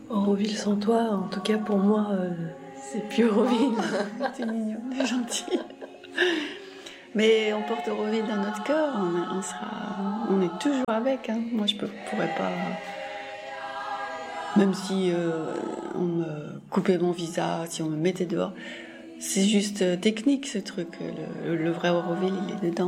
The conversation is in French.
Auroville sans toi, en tout cas pour moi, c'est plus Auroville. T'es mignon, t'es gentil. Mais on porte Auroville dans notre cœur, on est toujours avec. Hein. Moi, je pourrais pas. Même si on me coupait mon visa, si on me mettait dehors, c'est juste technique ce truc. Le vrai Auroville, il est dedans.